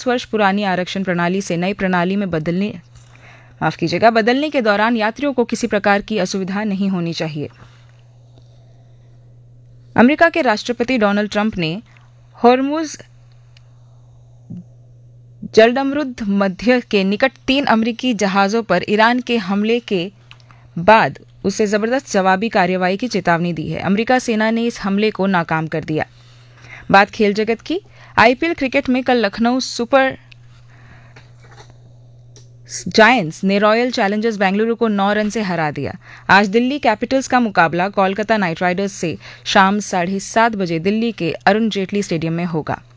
10 वर्ष पुरानी आरक्षण प्रणाली से नई प्रणाली में बदलने के दौरान यात्रियों को किसी प्रकार की असुविधा नहीं होनी चाहिए। अमेरिका के राष्ट्रपति डोनाल्ड ट्रंप ने होर्मुज जलसमृद्ध मध्य के निकट 3 अमेरिकी जहाजों पर ईरान के हमले के बाद उसे जबरदस्त जवाबी कार्रवाई की चेतावनी दी है। अमेरिका सेना ने इस हमले को नाकाम कर दिया। बात खेल जगत की। आईपीएल क्रिकेट में कल लखनऊ सुपर जायंट्स ने रॉयल चैलेंजर्स बेंगलुरु को 9 रन से हरा दिया। आज दिल्ली कैपिटल्स का मुकाबला कोलकाता नाइट राइडर्स से शाम 7:30 बजे दिल्ली के अरुण जेटली स्टेडियम में होगा।